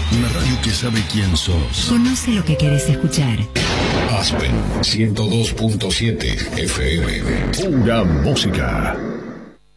Una radio que sabe quién sos. Conoce lo que querés escuchar. Aspen 102.7 FM. Pura música.